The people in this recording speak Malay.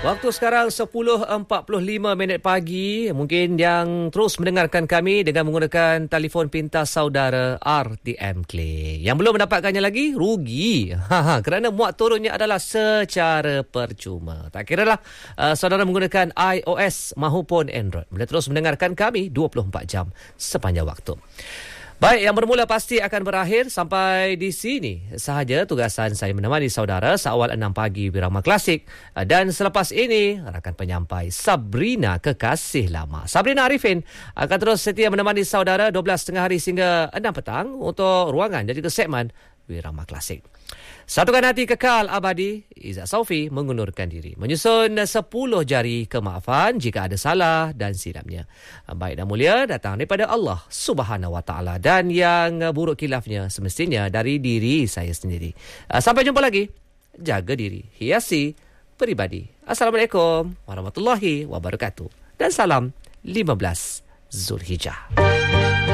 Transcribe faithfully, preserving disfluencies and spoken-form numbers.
Waktu sekarang sepuluh empat puluh lima minit pagi. Mungkin yang terus mendengarkan kami dengan menggunakan telefon pintar saudara R T M Clay. Yang belum mendapatkannya lagi, rugi. Ha, kerana muat turunnya adalah secara percuma. Tak kiralah uh, saudara menggunakan iOS mahupun Android. Boleh terus mendengarkan kami dua puluh empat jam sepanjang waktu. Baik, yang bermula pasti akan berakhir sampai di sini sahaja tugasan saya menemani saudara seawal enam pagi Birama Klasik. Dan selepas ini, rakan penyampai Sabrina Kekasih Lama. Sabrina Arifin akan terus setia menemani saudara dua belas tiga puluh hari hingga enam petang untuk ruangan dan juga segmen Birama Klasik. Satukan hati kekal abadi, Izzat Saufi mengundurkan diri. Menyusun sepuluh jari kemaafan jika ada salah dan silapnya. Baik dan mulia datang daripada Allah Subhanahu Wa Taala, dan yang buruk khilafnya semestinya dari diri saya sendiri. Sampai jumpa lagi. Jaga diri, hiasi peribadi. Assalamualaikum warahmatullahi wabarakatuh. Dan salam lima belas Zulhijjah.